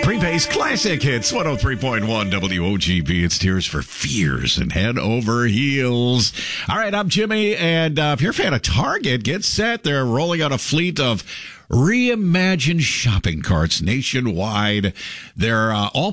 Prepays Classic Hits 103.1 WOGB. It's Tears for Fears and Head Over Heels. All right, I'm Jimmy, and if you're a fan of Target, get set. They're rolling out a fleet of reimagined shopping carts nationwide. They're all